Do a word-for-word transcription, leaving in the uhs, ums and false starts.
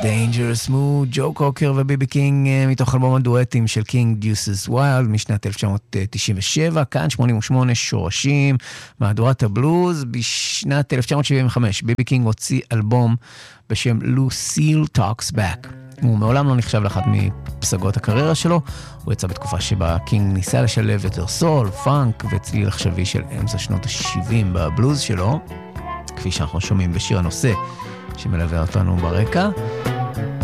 Dangerous Mood, ג'ו קוקר וביבי קינג מתוך אלבום הדואטים של קינג Deuces Wild משנת אלף תשע מאות תשעים ושבע, כאן שמונים ושמונה שורשים, מהדורת הבלוז. בשנת אלף תשע מאות שבעים וחמש ביבי קינג הוציא אלבום בשם Lucille Talks Back. הוא מעולם לא נחשב לאחת מפסגות הקריירה שלו, הוא יצא בתקופה שבה קינג ניסה לשלב יותר סול, פאנק וצליל עכשווי של אמצע שנות ה-שבעים בבלוז שלו, כפי שאנחנו שומעים בשיר הנושא שמלווה אותנו ברקע.